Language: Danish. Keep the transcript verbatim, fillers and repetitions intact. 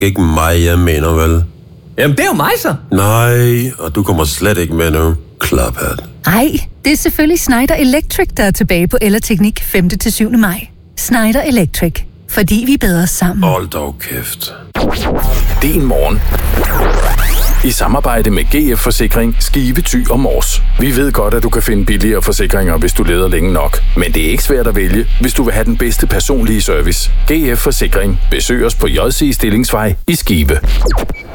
Ikke mig, jeg mener vel? Jamen, det er jo mig så. Nej, og du kommer slet ikke med nu. Klaphat. Ej, det er selvfølgelig Schneider Electric, der er tilbage på Ellerteknik femte til syvende maj. Schneider Electric. Fordi vi er bedre sammen. Hold dog kæft. Din morgen. I samarbejde med G F Forsikring, Skive, Thy og Mors. Vi ved godt, at du kan finde billigere forsikringer, hvis du leder længe nok. Men det er ikke svært at vælge, hvis du vil have den bedste personlige service. G F Forsikring. Besøg os på J C Stillingsvej i Skive.